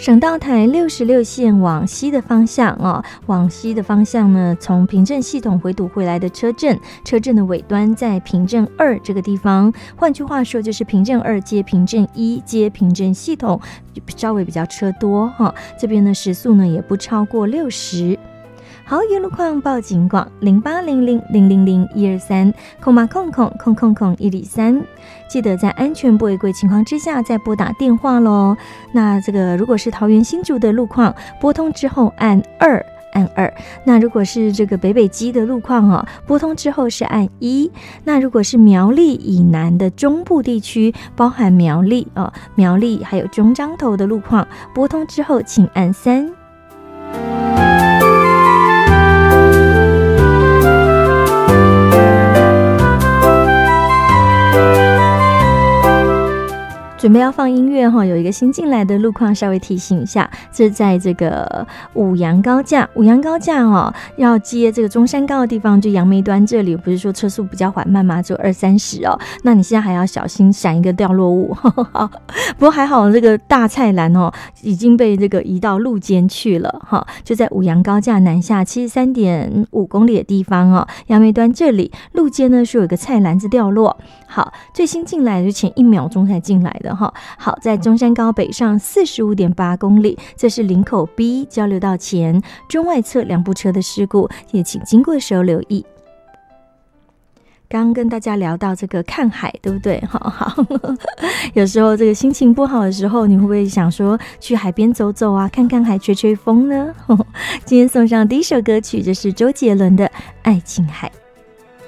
省道台66线往西的方向往西的方向呢，从平镇系统回堵回来的车阵的尾端在平镇2这个地方，换句话说就是平镇2接平镇1接平镇系统，稍微比较车多这边呢时速呢也不超过60。好，有路况报警广0800-000-123，0800-103，记得在安全不违规情况之下再拨打电话咯。那这个如果是桃园新竹的路况，拨通之后按2。那如果是这个北基的路况拨通之后是按1。那如果是苗栗以南的中部地区，包含苗栗还有中彰投的路况，拨通之后请按3。准备要放音乐有一个新进来的路况稍微提醒一下，这是在这个五杨高架要接这个中山高的地方，就杨梅端这里不是说车速比较缓慢吗？只有20-30那你现在还要小心闪一个掉落物不过还好这个大菜篮已经被这个移到路肩去了就在五杨高架南下73.5公里的地方杨梅端这里路肩呢是有一个菜篮子掉落。好，最新进来的就前1秒钟才进来的好，在中山高北上45.8公里，这是林口 B 交流道前中外侧2部车的事故，也请经过的时候留意。刚刚跟大家聊到这个看海，对不对？好有时候这个心情不好的时候，你会不会想说去海边走走啊，看看海，吹吹风呢？今天送上第一首歌曲，这是周杰伦的《爱琴海》。